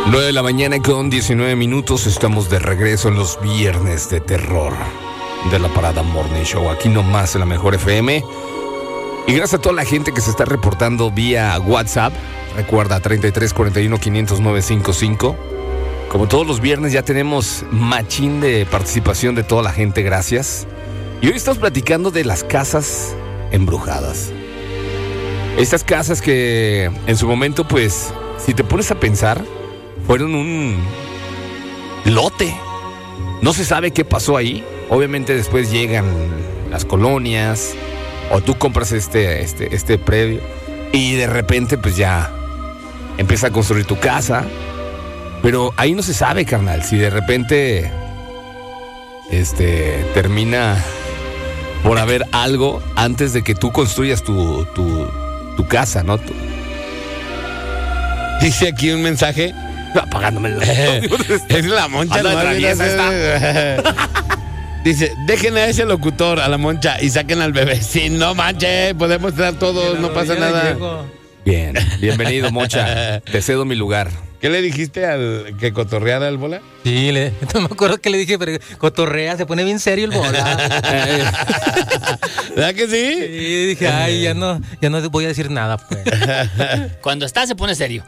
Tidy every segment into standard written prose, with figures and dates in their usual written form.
9 de la mañana con 19 minutos. Estamos de regreso en los viernes de terror de la Parada Morning Show. Aquí nomás en la Mejor FM. Y gracias a toda la gente que se está reportando vía WhatsApp. Recuerda, 33 41 500 955. Como todos los viernes ya tenemos machín de participación de toda la gente. Gracias. Y hoy estamos platicando de las casas embrujadas. Estas casas que en su momento, pues, si te pones a pensar, fueron un lote. No se sabe qué pasó ahí. Obviamente después llegan las colonias o tú compras este predio y de repente pues ya empieza a construir tu casa. Pero ahí no se sabe, carnal, si de repente termina por haber algo antes de que tú construyas tu casa, ¿no? Dice aquí un mensaje. Apagándome Es la Moncha. Dice, dejen a ese locutor, a la Moncha, y saquen al bebé. Sí, no manches, podemos estar todos, no pasa nada. Bien, bienvenido, Moncha. Te cedo mi lugar. ¿Qué le dijiste al que cotorreara el bola? Sí, no me acuerdo que le dije, pero cotorrea, se pone bien serio el bola. ¿Verdad que sí? Sí, dije, ay, ya no voy a decir nada, pues. Cuando está, se pone serio.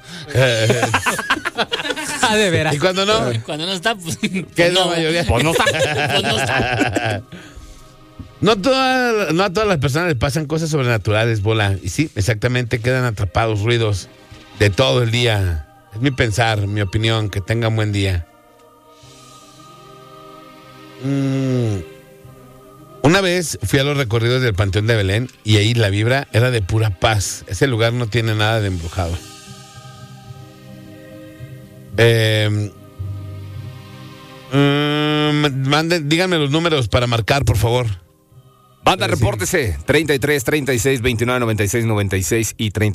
Ah, de veras. ¿Y cuando no? Cuando no está, pues. ¿Qué es la mayoría? Pues no está. Pues no está. No a todas las personas les pasan cosas sobrenaturales, bola. Y sí, exactamente, quedan atrapados ruidos de todo el día. Es mi pensar, mi opinión, que tengan buen día. Una vez fui a los recorridos del Panteón de Belén y ahí la vibra era de pura paz. Ese lugar no tiene nada de embrujado. Díganme los números para marcar, por favor. Banda, repórtese. 33 36 29 96 96 y 30.